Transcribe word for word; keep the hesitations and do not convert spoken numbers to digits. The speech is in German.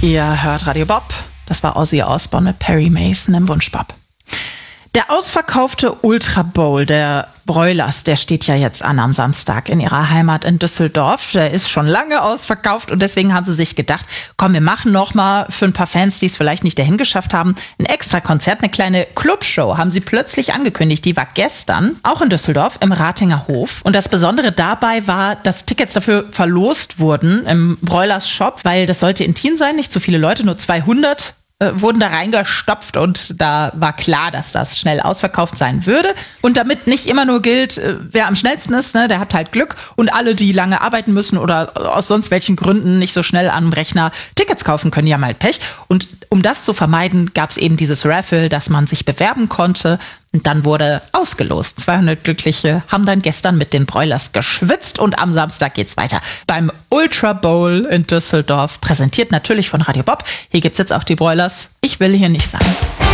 Ihr hört Radio Bob. Das war Ozzy Osbourne mit Perry Mason im Wunschbob. Der ausverkaufte Ultra Bowl der Broilers, der steht ja jetzt an am Samstag in ihrer Heimat in Düsseldorf. Der ist schon lange ausverkauft und deswegen haben sie sich gedacht, komm, wir machen noch mal für ein paar Fans, die es vielleicht nicht dahin geschafft haben, ein Extrakonzert, eine kleine Clubshow haben sie plötzlich angekündigt. Die war gestern auch in Düsseldorf im Ratinger Hof. Und das Besondere dabei war, dass Tickets dafür verlost wurden im Broilers Shop, weil das sollte intim sein, nicht zu viele Leute, nur zweihundert wurden da reingestopft und da war klar, dass das schnell ausverkauft sein würde. Und damit nicht immer nur gilt, wer am schnellsten ist, ne, der hat halt Glück und alle, die lange arbeiten müssen oder aus sonst welchen Gründen nicht so schnell am Rechner Tickets kaufen können, die haben halt Pech. Und um das zu vermeiden, gab es eben dieses Raffle, dass man sich bewerben konnte. Und dann wurde ausgelost. zweihundert Glückliche haben dann gestern mit den Broilers geschwitzt und am Samstag geht's weiter beim Ultra Bowl in Düsseldorf. Präsentiert natürlich von Radio Bob. Hier gibt's jetzt auch die Broilers. Ich will hier nicht sein.